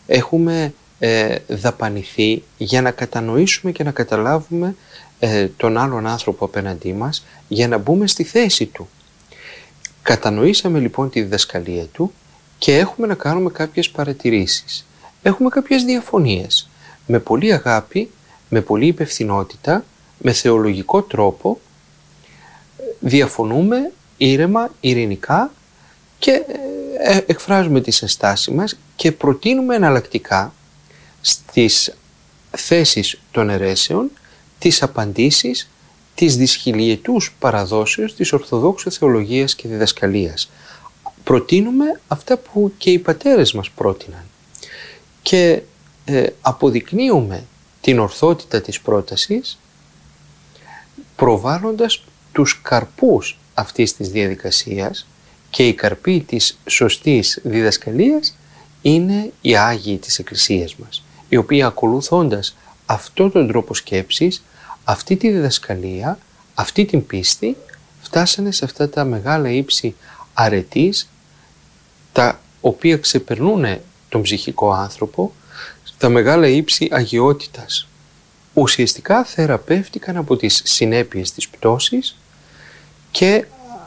έχουμε δαπανηθεί για να κατανοήσουμε και να καταλάβουμε τον άλλον άνθρωπο απέναντί μας, για να μπούμε στη θέση του. Κατανοήσαμε λοιπόν τη διδασκαλία του και έχουμε να κάνουμε κάποιες παρατηρήσεις. Έχουμε κάποιες διαφωνίες. Με πολύ αγάπη, με πολύ υπευθυνότητα, με θεολογικό τρόπο διαφωνούμε ήρεμα, ειρηνικά και εκφράζουμε τις ενστάσεις μας και προτείνουμε εναλλακτικά στις θέσεις των αιρέσεων τις απαντήσεις της δυσχυλιετούς παραδόσεως της Ορθοδόξου θεολογίας και διδασκαλίας. Προτείνουμε αυτά που και οι πατέρες μας πρότειναν και αποδεικνύουμε την ορθότητα της πρότασης προβάλλοντας τους καρπούς αυτής της διαδικασίας, και οι καρποί της σωστής διδασκαλίας είναι οι Άγιοι της Εκκλησίας μας, οι οποίοι ακολουθώντας αυτόν τον τρόπο σκέψης, αυτή τη διδασκαλία, αυτή την πίστη, φτάσανε σε αυτά τα μεγάλα ύψη αρετής, τα οποία ξεπερνούν τον ψυχικό άνθρωπο, τα μεγάλα ύψη αγιότητας. Ουσιαστικά θεραπεύτηκαν από τις συνέπειες της πτώσης και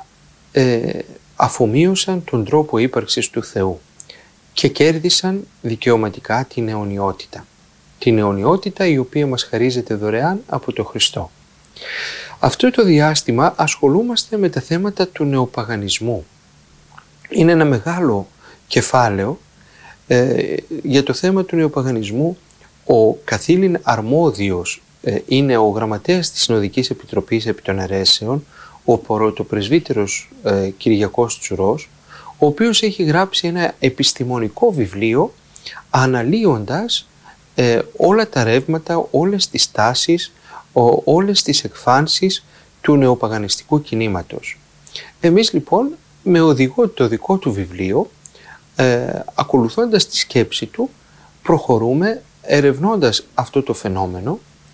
αφομοίωσαν τον τρόπο ύπαρξης του Θεού και κέρδισαν δικαιωματικά την αιωνιότητα. Την αιωνιότητα η οποία μας χαρίζεται δωρεάν από τον Χριστό. Αυτό το διάστημα ασχολούμαστε με τα θέματα του νεοπαγανισμού. Είναι ένα μεγάλο κεφάλαιο για το θέμα του νεοπαγανισμού. Ο καθήλυν αρμόδιος είναι ο γραμματέας της Συνοδικής Επιτροπής επί των Αιρέσεων, ο πρωτοπρεσβύτερος Κυριακός Τσουρός, ο οποίος έχει γράψει ένα επιστημονικό βιβλίο αναλύοντας όλα τα ρεύματα, όλες τις τάσεις, όλες τις εκφάνσεις του νεοπαγανιστικού κινήματος. Εμείς λοιπόν με οδηγό το δικό του βιβλίο, ακολουθώντας τη σκέψη του, προχωρούμε ερευνώντας αυτό το φαινόμενο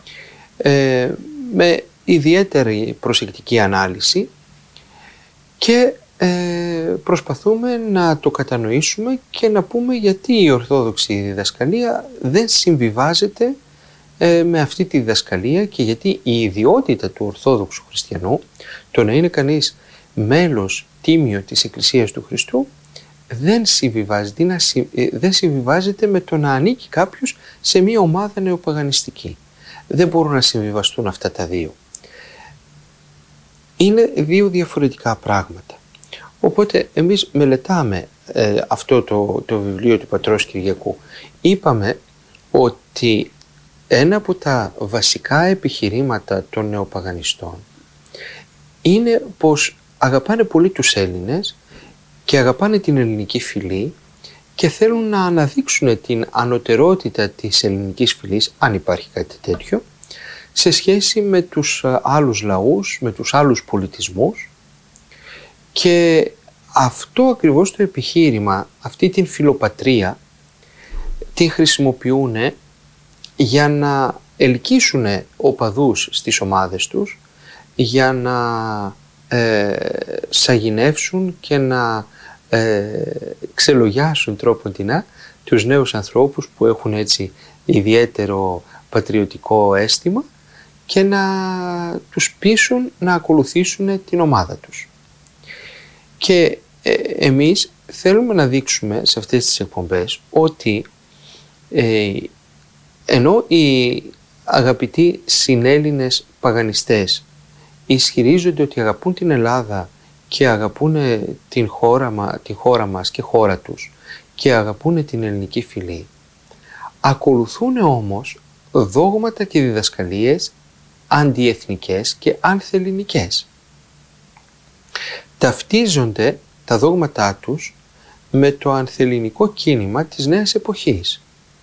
με ιδιαίτερη προσεκτική ανάλυση και προσπαθούμε να το κατανοήσουμε και να πούμε γιατί η Ορθόδοξη διδασκαλία δεν συμβιβάζεται με αυτή τη διδασκαλία και γιατί η ιδιότητα του Ορθόδοξου Χριστιανού, το να είναι κανείς μέλος τίμιο της Εκκλησίας του Χριστού, δεν συμβιβάζεται με το να ανήκει κάποιος σε μια ομάδα νεοπαγανιστική. Δεν μπορούν να συμβιβαστούν αυτά τα δύο. Είναι δύο διαφορετικά πράγματα. Οπότε εμείς μελετάμε αυτό το βιβλίο του Πατρός Κυριακού. Είπαμε ότι ένα από τα βασικά επιχειρήματα των νεοπαγανιστών είναι πως αγαπάνε πολύ τους Έλληνες και αγαπάνε την ελληνική φυλή και θέλουν να αναδείξουν την ανωτερότητα της ελληνικής φυλής, αν υπάρχει κάτι τέτοιο, σε σχέση με τους άλλους λαούς, με τους άλλους πολιτισμούς, και αυτό ακριβώς το επιχείρημα, αυτή την φιλοπατρία, την χρησιμοποιούν για να ελκύσουν οπαδούς στις ομάδες τους, για να σαγηνεύσουν και να ξελογιάσουν τρόποντινά τους νέους ανθρώπους που έχουν έτσι ιδιαίτερο πατριωτικό αίσθημα και να τους πείσουν να ακολουθήσουν την ομάδα τους. Και εμείς θέλουμε να δείξουμε σε αυτές τις εκπομπές ότι ενώ οι αγαπητοί συνέλληνες παγανιστές ισχυρίζονται ότι αγαπούν την Ελλάδα και αγαπούν την χώρα μας και χώρα τους και αγαπούν την ελληνική φυλή, ακολουθούν όμως δόγματα και διδασκαλίες αντιεθνικές και ανθελληνικές. Ταυτίζονται τα δόγματά τους με το ανθελληνικό κίνημα της νέας εποχής.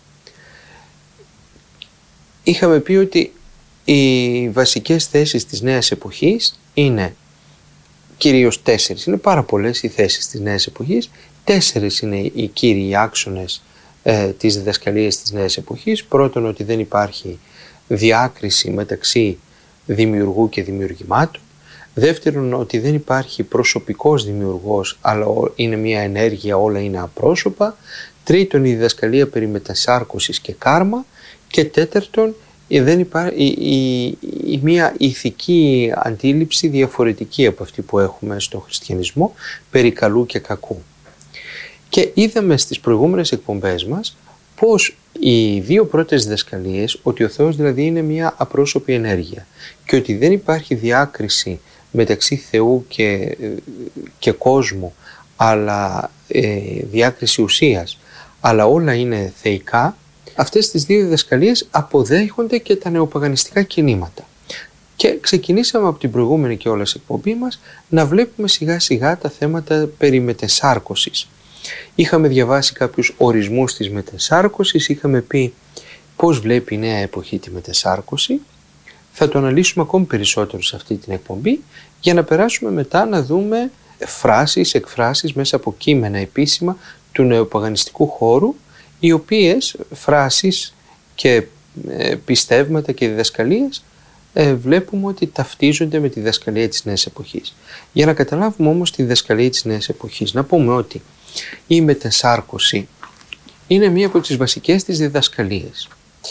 Είχαμε πει ότι οι βασικές θέσεις της νέας εποχής είναι κυρίως 4. Είναι πάρα πολλές οι θέσεις της νέας εποχής. 4 είναι οι κύριοι άξονες της διδασκαλίας της νέας εποχής. Πρώτον, ότι δεν υπάρχει διάκριση μεταξύ δημιουργού και δημιουργημάτων. Δεύτερον, ότι δεν υπάρχει προσωπικός δημιουργός, αλλά είναι μια ενέργεια, όλα είναι απρόσωπα. Τρίτον, η διδασκαλία περί μετασάρκωσης και κάρμα. Και τέταρτον, δεν υπάρχει μια ηθική αντίληψη διαφορετική από αυτή που έχουμε στο χριστιανισμό περί καλού και κακού. Και είδαμε στις προηγούμενες εκπομπές μας πως οι δύο πρώτες διδασκαλίες, ότι ο Θεός δηλαδή είναι μια απρόσωπη ενέργεια και ότι δεν υπάρχει διάκριση μεταξύ Θεού και κόσμου, αλλά διάκριση ουσίας, αλλά όλα είναι θεϊκά, αυτές τις δύο διδασκαλίες αποδέχονται και τα νεοπαγανιστικά κινήματα. Και ξεκινήσαμε από την προηγούμενη και όλες εκπομπή μας να βλέπουμε σιγά σιγά τα θέματα περί μετεσάρκωσης. Είχαμε διαβάσει κάποιους ορισμούς της μετεσάρκωσης, είχαμε πει πώς βλέπει η νέα εποχή τη μετεσάρκωση. Θα το αναλύσουμε ακόμη περισσότερο σε αυτή την εκπομπή για να περάσουμε μετά να δούμε φράσεις, εκφράσεις μέσα από κείμενα επίσημα του νεοπαγανιστικού χώρου, οι οποίες φράσεις και πιστεύματα και διδασκαλίες βλέπουμε ότι ταυτίζονται με τη διδασκαλία της νέας εποχής. Για να καταλάβουμε όμως τη διδασκαλία της νέας εποχής, να πούμε ότι η μετεσάρκωση είναι μία από τις βασικές της διδασκαλίες.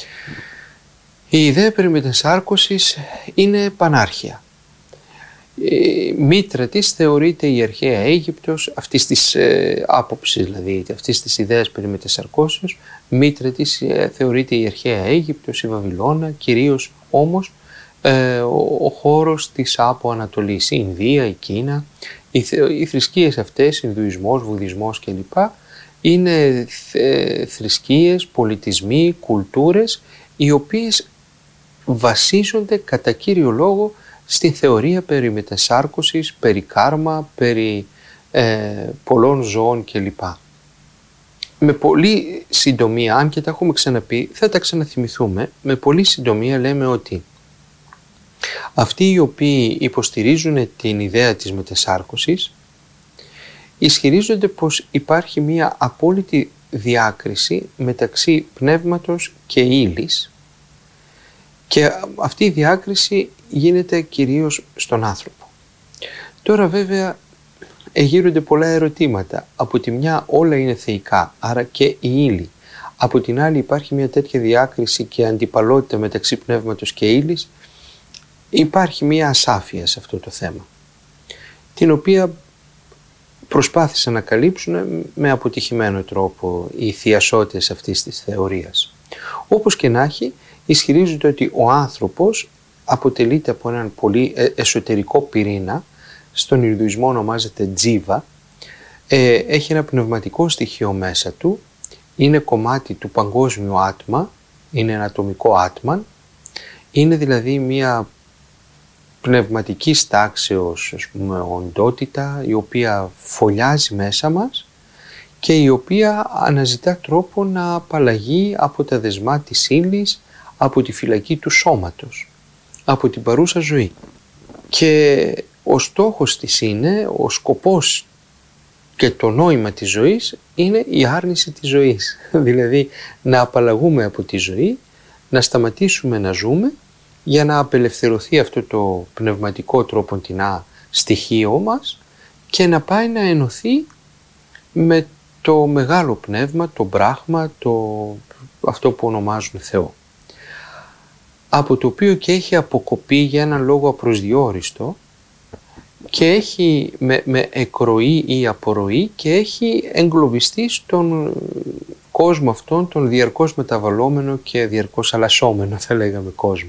Η ιδέα περί μετεσάρκωσης είναι πανάρχια. Η μήτρα της θεωρείται η αρχαία Αίγυπτος, αυτής της άποψης δηλαδή, αυτής της ιδέας περί μετεσαρκώσεως, μήτρα της θεωρείται η αρχαία Αίγυπτος, η Βαβυλώνα, κυρίως όμως ο χώρος της Άπο Ανατολής, η Ινδία, η Κίνα. Οι θρησκείες αυτές, Ινδουισμός, Βουδισμός κλπ. Είναι θρησκείες, πολιτισμοί, κουλτούρες, οι οποίες βασίζονται κατά κύριο λόγο στην θεωρία περί μετασάρκωσης, περί κάρμα, περί πολλών ζώων κλπ. Με πολύ συντομία, αν και τα έχουμε ξαναπεί, θα τα ξαναθυμηθούμε, με πολύ συντομία λέμε ότι αυτοί οι οποίοι υποστηρίζουν την ιδέα της μετασάρκωσης ισχυρίζονται πως υπάρχει μία απόλυτη διάκριση μεταξύ πνεύματος και ύλης και αυτή η διάκριση γίνεται κυρίως στον άνθρωπο. Τώρα βέβαια εγείρονται πολλά ερωτήματα. Από τη μια όλα είναι θεϊκά, άρα και η ύλη. Από την άλλη υπάρχει μια τέτοια διάκριση και αντιπαλότητα μεταξύ πνεύματος και ύλης. Υπάρχει μια ασάφεια σε αυτό το θέμα, την οποία προσπάθησαν να καλύψουν με αποτυχημένο τρόπο οι θειασότες αυτής της θεωρίας. Όπως και να έχει, ισχυρίζονται ότι ο άνθρωπος αποτελείται από έναν πολύ εσωτερικό πυρήνα, στον Ινδουισμό ονομάζεται τζίβα, έχει ένα πνευματικό στοιχείο μέσα του, είναι κομμάτι του παγκόσμιου άτμα, είναι ένα ατομικό άτμαν, είναι δηλαδή μια πνευματική τάξεως οντότητα η οποία φωλιάζει μέσα μας και η οποία αναζητά τρόπο να απαλλαγεί από τα δεσμά της ύλης, από τη φυλακή του σώματος, από την παρούσα ζωή. Και ο στόχος της είναι, ο σκοπός και το νόημα της ζωής είναι η άρνηση της ζωής. Δηλαδή να απαλλαγούμε από τη ζωή, να σταματήσουμε να ζούμε για να απελευθερωθεί αυτό το πνευματικό τρόποντινά στοιχείο μας και να πάει να ενωθεί με το μεγάλο πνεύμα, το μπράχμα, αυτό που ονομάζουν Θεό. Από το οποίο και έχει αποκοπεί για έναν λόγο απροσδιόριστο και έχει με εκροή ή απορροή και έχει εγκλωβιστεί στον κόσμο αυτόν, τον διαρκώς μεταβαλλόμενο και διαρκώς αλλασσόμενο θα λέγαμε κόσμο.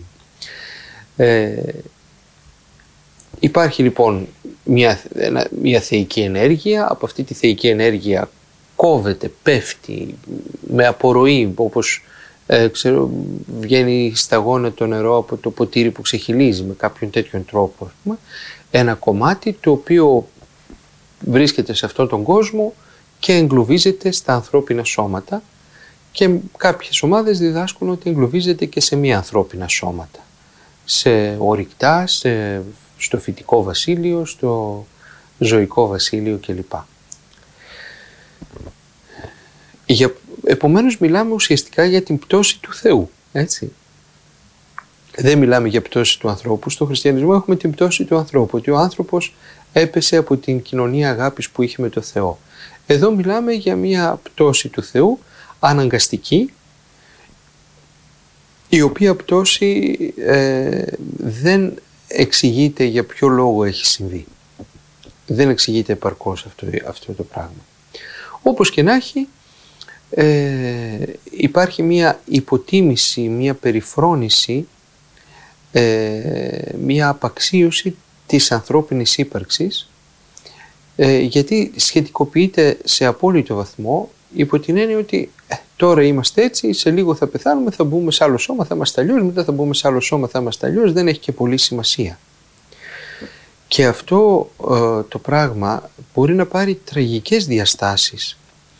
Υπάρχει λοιπόν μια θεϊκή ενέργεια, από αυτή τη θεϊκή ενέργεια κόβεται, πέφτει με απορροή, όπως βγαίνει σταγόνα το νερό από το ποτήρι που ξεχυλίζει με κάποιον τέτοιον τρόπο, ένα κομμάτι το οποίο βρίσκεται σε αυτόν τον κόσμο και εγκλωβίζεται στα ανθρώπινα σώματα και κάποιες ομάδες διδάσκουν ότι εγκλωβίζεται και σε μη ανθρώπινα σώματα, σε ορυκτά, στο φυτικό βασίλειο, στο ζωικό βασίλειο κλπ. Επομένως μιλάμε ουσιαστικά για την πτώση του Θεού, έτσι. Δεν μιλάμε για πτώση του ανθρώπου. Στο χριστιανισμό έχουμε την πτώση του ανθρώπου, ότι ο άνθρωπος έπεσε από την κοινωνία αγάπης που είχε με το Θεό. Εδώ μιλάμε για μια πτώση του Θεού, αναγκαστική, η οποία πτώση δεν εξηγείται για ποιο λόγο έχει συμβεί. Δεν εξηγείται επαρκώς αυτό το πράγμα. Όπως και να έχει, υπάρχει μια υποτίμηση, μια περιφρόνηση, μια απαξίωση της ανθρώπινης ύπαρξης, γιατί σχετικοποιείται σε απόλυτο βαθμό υπό την έννοια ότι τώρα είμαστε έτσι, σε λίγο θα πεθάνουμε, θα μπούμε σε άλλο σώμα, θα είμαστε αλλιώς, μετά θα μπούμε σε άλλο σώμα, θα είμαστε αλλιώς, δεν έχει και πολύ σημασία. Και αυτό το πράγμα μπορεί να πάρει τραγικές διαστάσεις.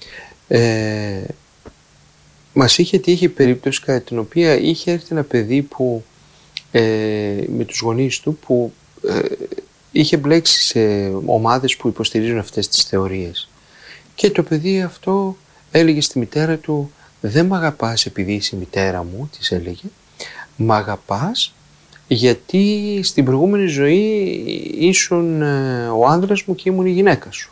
Μας είχε τύχει περίπτωση κατά την οποία είχε έρθει ένα παιδί που, με τους γονείς του που είχε μπλέξει σε ομάδες που υποστηρίζουν αυτές τις θεωρίες. Και το παιδί αυτό έλεγε στη μητέρα του, δεν μ' αγαπάς επειδή είσαι η μητέρα μου, της έλεγε, μ' αγαπάς γιατί στην προηγούμενη ζωή ήσουν ο άνδρας μου και ήμουν η γυναίκα σου.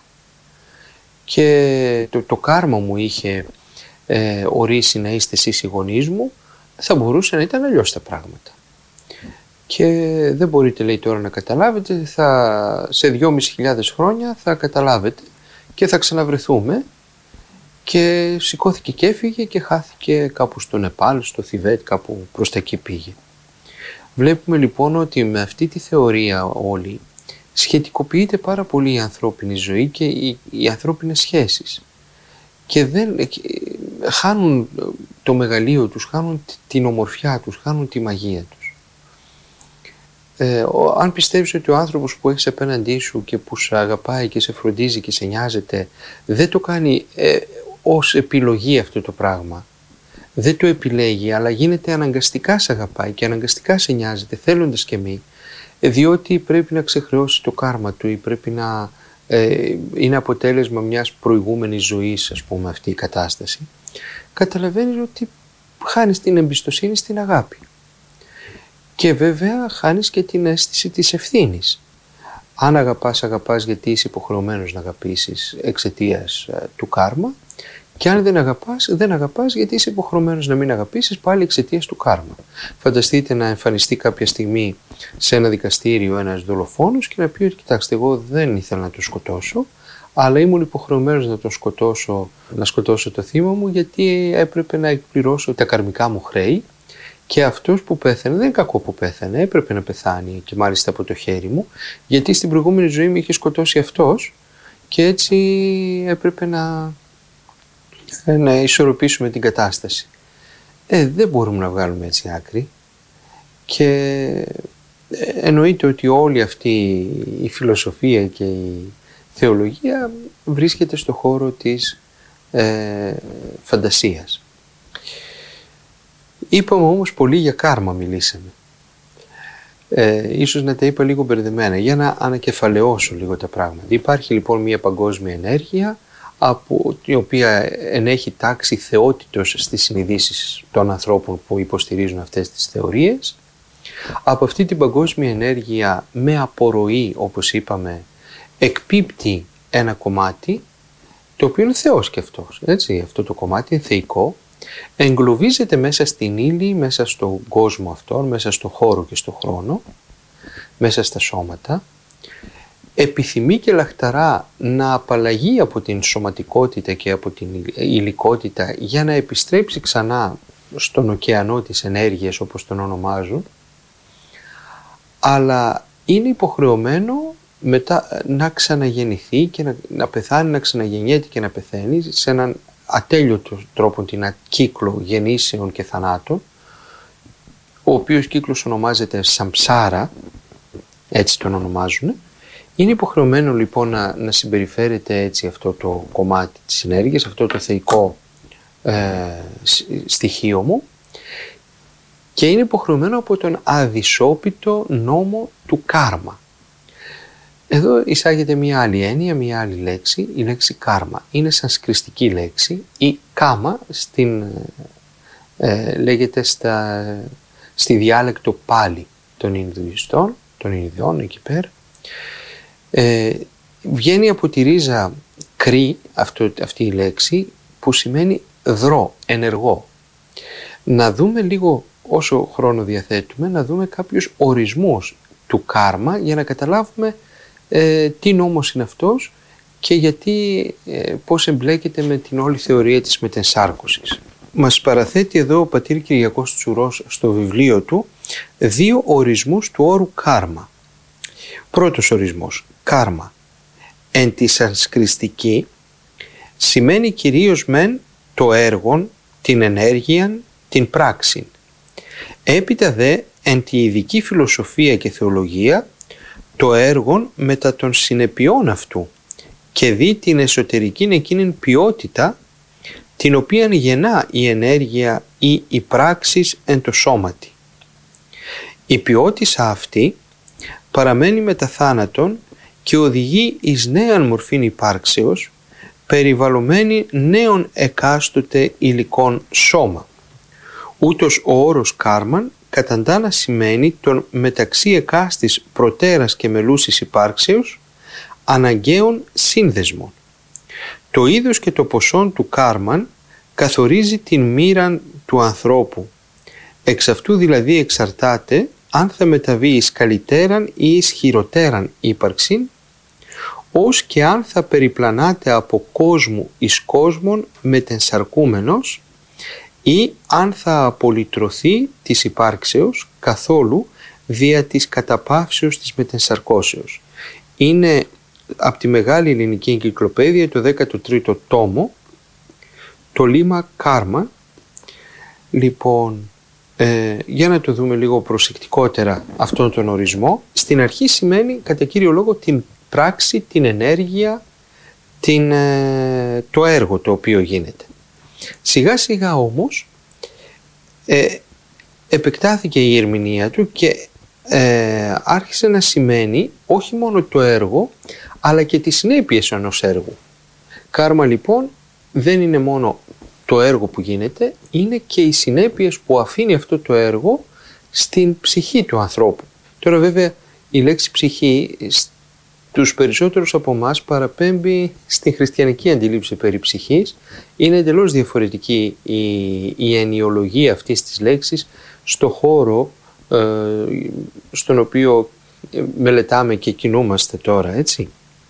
Και το κάρμα μου είχε ορίσει να είστε εσείς οι γονείς μου, θα μπορούσε να ήταν αλλιώς τα πράγματα. Και δεν μπορείτε, λέει, τώρα να καταλάβετε, σε 2.500 χρόνια θα καταλάβετε και θα ξαναβρεθούμε. Και σηκώθηκε και έφυγε και χάθηκε κάπου στο Νεπάλ, στο Θιβέτ, κάπου προς τα εκεί πήγε. Βλέπουμε λοιπόν ότι με αυτή τη θεωρία όλοι σχετικοποιείται πάρα πολύ η ανθρώπινη ζωή και οι ανθρώπινες σχέσεις. Και χάνουν το μεγαλείο τους, χάνουν την ομορφιά τους, χάνουν τη μαγεία τους. Αν πιστεύεις ότι ο άνθρωπος που έχεις απέναντί σου και που σε αγαπάει και σε φροντίζει και σε νοιάζεται δεν το κάνει ως επιλογή αυτό το πράγμα, δεν το επιλέγει, αλλά γίνεται αναγκαστικά σε αγαπάει και αναγκαστικά σε νοιάζεται, θέλοντας και μη, διότι πρέπει να ξεχρεώσει το κάρμα του ή πρέπει να είναι αποτέλεσμα μιας προηγούμενης ζωής, ας πούμε, αυτή η κατάσταση, καταλαβαίνεις ότι χάνεις την εμπιστοσύνη στην αγάπη. Και βέβαια χάνεις και την αίσθηση της ευθύνης. Αν αγαπάς γιατί είσαι υποχρεωμένος να αγαπήσεις εξαιτίας του κάρμα, και αν δεν αγαπάς γιατί είσαι υποχρεωμένος να μην αγαπήσεις πάλι εξαιτίας του κάρμα. Φανταστείτε να εμφανιστεί κάποια στιγμή σε ένα δικαστήριο ένας δολοφόνος και να πει ότι κοιτάξτε, εγώ δεν ήθελα να τον σκοτώσω, αλλά ήμουν υποχρεωμένος να σκοτώσω το θύμα μου γιατί έπρεπε να εκπληρώσω τα καρμικά μου χρέη. Και αυτός που πέθανε, δεν είναι κακό που πέθανε, έπρεπε να πεθάνει και μάλιστα από το χέρι μου, γιατί στην προηγούμενη ζωή με είχε σκοτώσει αυτός και έτσι έπρεπε να ισορροπήσουμε την κατάσταση. Δεν μπορούμε να βγάλουμε έτσι άκρη και εννοείται ότι όλη αυτή η φιλοσοφία και η θεολογία βρίσκεται στο χώρο της φαντασίας. Είπαμε όμως πολύ για κάρμα, μιλήσαμε. Ίσως να τα είπα λίγο μπερδεμένα, για να ανακεφαλαιώσω λίγο τα πράγματα. Υπάρχει λοιπόν μια παγκόσμια ενέργεια, από την οποία ενέχει τάξη θεότητος στις συνειδήσεις των ανθρώπων που υποστηρίζουν αυτές τις θεωρίες. Από αυτή την παγκόσμια ενέργεια με απορροή, όπως είπαμε, εκπίπτει ένα κομμάτι, το οποίο είναι Θεός και αυτός. Έτσι, αυτό το κομμάτι είναι θεϊκό. Εγκλωβίζεται μέσα στην ύλη, μέσα στον κόσμο αυτόν, μέσα στον χώρο και στον χρόνο, μέσα στα σώματα, επιθυμεί και λαχταρά να απαλλαγεί από την σωματικότητα και από την υλικότητα για να επιστρέψει ξανά στον ωκεανό της ενέργειας, όπως τον ονομάζουν, αλλά είναι υποχρεωμένο μετά να ξαναγεννηθεί και να πεθάνει, να ξαναγεννιέται και να πεθαίνει σε έναν ατέλειωτο τρόπο την κύκλο γεννήσεων και θανάτων, ο οποίος κύκλος ονομάζεται Σαμψάρα, έτσι τον ονομάζουν. Είναι υποχρεωμένο λοιπόν να συμπεριφέρεται έτσι αυτό το κομμάτι της ενέργειας, αυτό το θεϊκό στοιχείο μου, και είναι υποχρεωμένο από τον αδυσόπιτο νόμο του κάρμα. Εδώ εισάγεται μια άλλη έννοια, μια άλλη λέξη, η λέξη κάρμα. Είναι σανσκριστική λέξη, η κάμα λέγεται στη διάλεκτο πάλι των Ινδουιστών, των Ινδιών εκεί πέρα, βγαίνει από τη ρίζα κρί αυτή η λέξη που σημαίνει δρό, ενεργό. Να δούμε λίγο, όσο χρόνο διαθέτουμε, να δούμε κάποιους ορισμούς του κάρμα για να καταλάβουμε τι νόμος είναι αυτός και γιατί, πώς εμπλέκεται με την όλη θεωρία της μετενσάρκωσης. Μας παραθέτει εδώ ο πατήρ Κυριακός Τσουρός στο βιβλίο του 2 ορισμούς του όρου κάρμα. Πρώτος ορισμός, κάρμα, εν τη σανσκριστική, σημαίνει κυρίως μεν το έργον, την ενέργειαν, την πράξην. Έπειτα δε, εν τη ειδική φιλοσοφία και θεολογία, το έργον μετά των συνεπειών αυτού και δει την εσωτερική εκείνη ποιότητα την οποία γεννά η ενέργεια ή η πράξεις εν το σώματι. Η ποιότητα αυτή παραμένει μετά θάνατον και οδηγεί εις νέαν μορφήν υπάρξεως, περιβαλλωμένη νέων εκάστοτε υλικών σώμα. Ούτως ο όρος κάρμαν καταντά να σημαίνει τον μεταξύ εκάστης προτέρας και μελούσης υπάρξεως αναγκαίων σύνδεσμων. Το είδος και το ποσόν του κάρμαν καθορίζει την μοίρα του ανθρώπου. Εξ αυτού δηλαδή εξαρτάται αν θα μεταβεί εις καλυτέραν ή εις χειροτέραν ύπαρξην, ως και αν θα περιπλανάται από κόσμου εις κόσμον μετενσαρκούμενος ή αν θα απολυτρωθεί της υπάρξεως καθόλου δια της καταπαύσεως της μετενσαρκώσεως. Είναι από τη Μεγάλη Ελληνική Ενκυκλοπαίδεια, το 13ο τόμο, το λίμα κάρμα. Λοιπόν, για να το δούμε λίγο προσεκτικότερα αυτόν τον ορισμό. Στην αρχή σημαίνει κατά κύριο λόγο την πράξη, την ενέργεια, το έργο το οποίο γίνεται. Σιγά σιγά όμως επεκτάθηκε η ερμηνεία του και άρχισε να σημαίνει όχι μόνο το έργο αλλά και τις συνέπειες ενός έργου. Κάρμα λοιπόν δεν είναι μόνο το έργο που γίνεται, είναι και οι συνέπειες που αφήνει αυτό το έργο στην ψυχή του ανθρώπου. Τώρα βέβαια η λέξη ψυχή στους περισσότερους από εμάς παραπέμπει στη χριστιανική αντίληψη περί ψυχής. Είναι εντελώς διαφορετική η ενιολογία αυτής της λέξης στο χώρο στον οποίο μελετάμε και κινούμαστε τώρα, έτσι.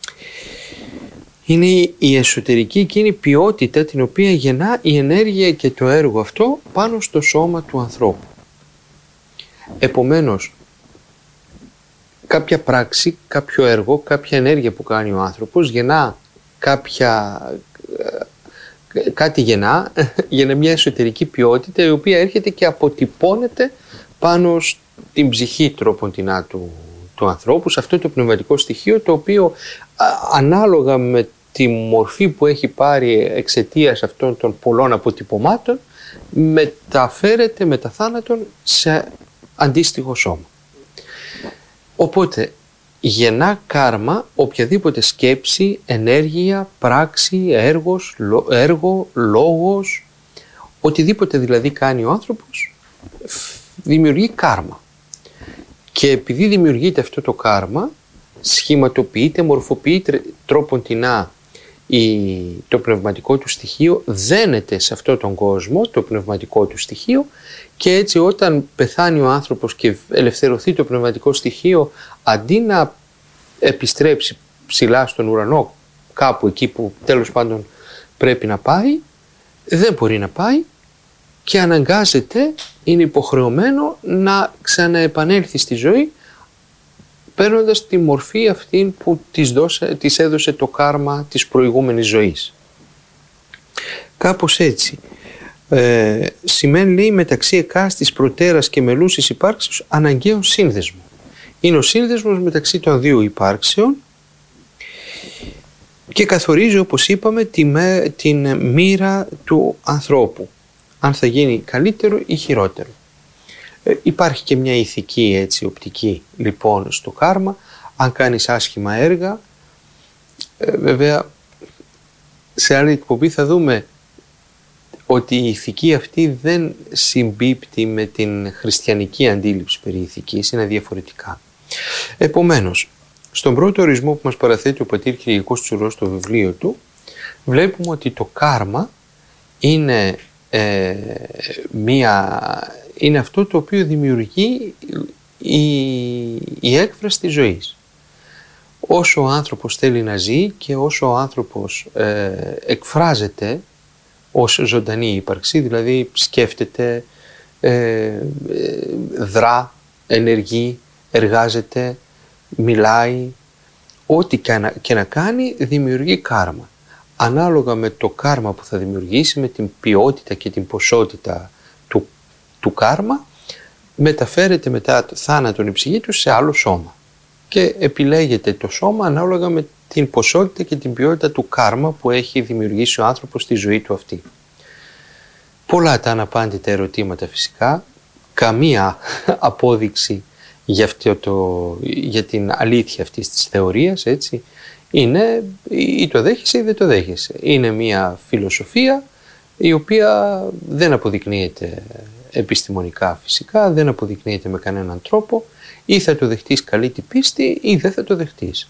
Είναι η εσωτερική εκείνη ποιότητα την οποία γεννά η ενέργεια και το έργο αυτό πάνω στο σώμα του ανθρώπου. Επομένως, κάποια πράξη, κάποιο έργο, κάποια ενέργεια που κάνει ο άνθρωπος γεννά κάτι γεννά μια εσωτερική ποιότητα η οποία έρχεται και αποτυπώνεται πάνω στην ψυχή τρόποντινά του ανθρώπου, σε αυτό το πνευματικό στοιχείο το οποίο ανάλογα με τη μορφή που έχει πάρει εξαιτίας αυτών των πολλών αποτυπωμάτων μεταφέρεται μετά θάνατον σε αντίστοιχο σώμα. Οπότε γεννά κάρμα οποιαδήποτε σκέψη, ενέργεια, πράξη, έργο, λόγος, οτιδήποτε δηλαδή κάνει ο άνθρωπος δημιουργεί κάρμα. Και επειδή δημιουργείται αυτό το κάρμα, σχηματοποιείται, μορφοποιείται τρόποντινά το πνευματικό του στοιχείο, δένεται σε αυτόν τον κόσμο το πνευματικό του στοιχείο και έτσι όταν πεθάνει ο άνθρωπος και ελευθερωθεί το πνευματικό στοιχείο, αντί να επιστρέψει ψηλά στον ουρανό κάπου εκεί που τέλος πάντων πρέπει να πάει, δεν μπορεί να πάει και αναγκάζεται, είναι υποχρεωμένο να ξαναεπανέλθει στη ζωή παίρνοντας τη μορφή αυτή που της έδωσε το κάρμα της προηγούμενης ζωής. Κάπως έτσι. Σημαίνει, λέει, μεταξύ εκάστης προτέρας και μελούσης υπάρξεως αναγκαίων σύνδεσμο. Είναι ο σύνδεσμος μεταξύ των δύο υπάρξεων και καθορίζει, όπως είπαμε, την μοίρα του ανθρώπου. Αν θα γίνει καλύτερο ή χειρότερο. Υπάρχει και μια ηθική έτσι, οπτική λοιπόν στο κάρμα. Αν κάνεις άσχημα έργα, βέβαια σε άλλη εκπομπή θα δούμε ότι η ηθική αυτή δεν συμπίπτει με την χριστιανική αντίληψη περί ηθικής, είναι διαφορετικά. Επομένως, στον πρώτο ορισμό που μας παραθέτει ο πατήρ Κυριακός Τσουρός στο βιβλίο του, βλέπουμε ότι το κάρμα είναι, είναι αυτό το οποίο δημιουργεί η έκφραση της ζωής. Όσο ο άνθρωπος θέλει να ζει και όσο ο άνθρωπος εκφράζεται ως ζωντανή ύπαρξη, δηλαδή σκέφτεται, δρά, ενεργεί, εργάζεται, μιλάει, ό,τι και να κάνει δημιουργεί κάρμα. Ανάλογα με το κάρμα που θα δημιουργήσει, με την ποιότητα και την ποσότητα του κάρμα, μεταφέρεται μετά το θάνατον η ψυχή του σε άλλο σώμα. Και επιλέγεται το σώμα ανάλογα με την ποσότητα και την ποιότητα του κάρμα που έχει δημιουργήσει ο άνθρωπος στη ζωή του αυτή. Πολλά τα αναπάντητα ερωτήματα φυσικά, καμία απόδειξη για την αλήθεια αυτής της θεωρίας, έτσι, είναι ή το δέχεσαι ή δεν το δέχεσαι. Είναι μια φιλοσοφία η οποία δεν αποδεικνύεται επιστημονικά φυσικά, δεν αποδεικνύεται με κανέναν τρόπο, ή θα το δεχτείς καλή την πίστη ή δεν θα το δεχτείς.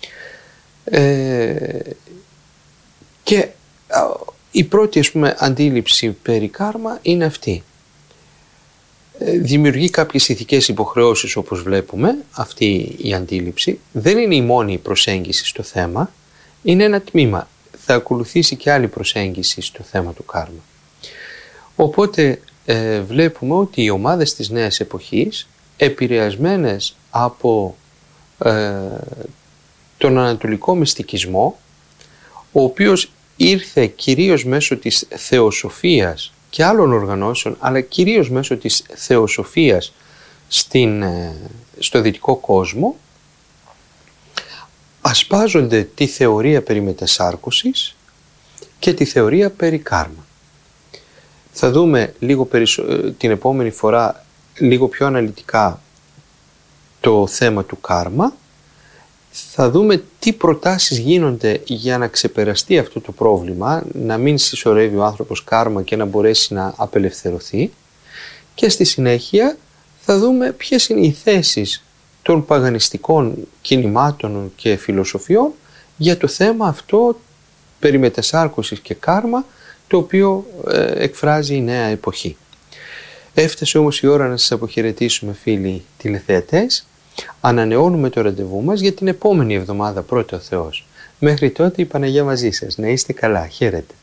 Και η πρώτη αντίληψη περί κάρμα είναι αυτή. Δημιουργεί κάποιες ηθικές υποχρεώσεις όπως βλέπουμε, αυτή η αντίληψη. Δεν είναι η μόνη προσέγγιση στο θέμα, είναι ένα τμήμα. Θα ακολουθήσει και άλλη προσέγγιση στο θέμα του κάρμα. Οπότε βλέπουμε ότι οι ομάδες της νέας εποχής, επηρεασμένες από τον ανατολικό μυστικισμό, ο οποίος ήρθε κυρίως μέσω της θεοσοφίας και άλλων οργανώσεων, αλλά κυρίως μέσω της θεοσοφίας στο δυτικό κόσμο, ασπάζονται τη θεωρία περί μετασάρκωσης και τη θεωρία περί κάρμα. Θα δούμε την επόμενη φορά λίγο πιο αναλυτικά το θέμα του κάρμα. Θα δούμε τι προτάσεις γίνονται για να ξεπεραστεί αυτό το πρόβλημα, να μην συσσωρεύει ο άνθρωπος κάρμα και να μπορέσει να απελευθερωθεί. Και στη συνέχεια θα δούμε ποιες είναι οι θέσεις των παγανιστικών κινημάτων και φιλοσοφιών για το θέμα αυτό περί μετασάρκωσης και κάρμα, το οποίο εκφράζει η νέα εποχή. Έφτασε όμως η ώρα να σας αποχαιρετήσουμε, φίλοι τηλεθεατές. Ανανεώνουμε το ραντεβού μας για την επόμενη εβδομάδα, πρώτο ο Θεός. Μέχρι τότε η Παναγιά μαζί σας. Να είστε καλά. Χαίρετε.